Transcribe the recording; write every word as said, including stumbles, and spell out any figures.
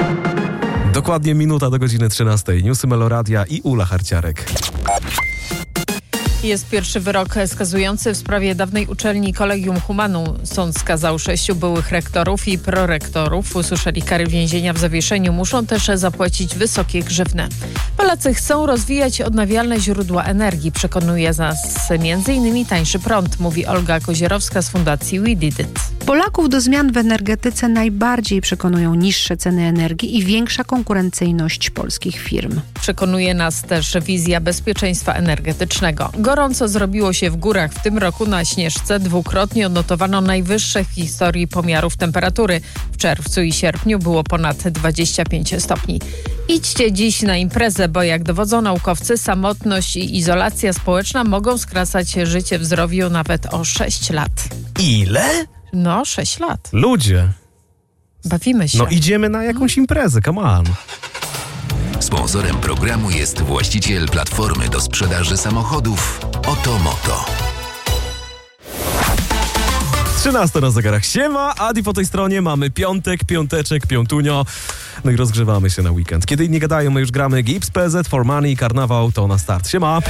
Dokładnie minuta do godziny trzynastej. Newsy Meloradia i Ula Harciarek. Jest pierwszy wyrok skazujący w sprawie dawnej uczelni Collegium Humanum. Sąd skazał sześciu byłych rektorów i prorektorów. Usłyszeli kary więzienia w zawieszeniu. Muszą też zapłacić wysokie grzywny. Polacy chcą rozwijać odnawialne źródła energii. Przekonuje nas między innymi tańszy prąd, mówi Olga Kozierowska z fundacji We Did It. Polaków do zmian w energetyce najbardziej przekonują niższe ceny energii i większa konkurencyjność polskich firm. Przekonuje nas też wizja bezpieczeństwa energetycznego. Gorąco zrobiło się w górach. W tym roku na Śnieżce dwukrotnie odnotowano najwyższe w historii pomiarów temperatury. W czerwcu i sierpniu było ponad dwadzieścia pięć stopni. Idźcie dziś na imprezę, bo jak dowodzą naukowcy, samotność i izolacja społeczna mogą skracać życie w zdrowiu nawet o sześć lat. Ile? No, sześć lat. Ludzie. Bawimy się. No idziemy na jakąś imprezę, come on. Sponsorem programu jest właściciel platformy do sprzedaży samochodów Otomoto. trzynaste na zegarach. Siema, Adi po tej stronie. Mamy piątek, piąteczek, piątunio. No i rozgrzewamy się na weekend. Kiedy inni gadają, my już gramy. Gibbs, P Z, For Money, Karnawał, to na start. Siema.